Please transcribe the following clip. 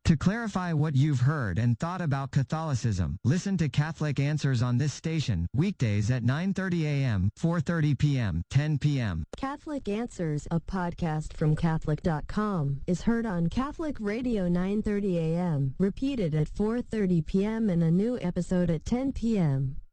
To clarify what you've heard and thought about Catholicism, listen to Catholic Answers on this station, weekdays at 9:30 a.m., 4:30 p.m., 10 p.m. Catholic Answers, a podcast from Catholic.com, is heard on Catholic Radio 9:30 a.m., repeated at 4:30 p.m. and a new episode at 10 p.m.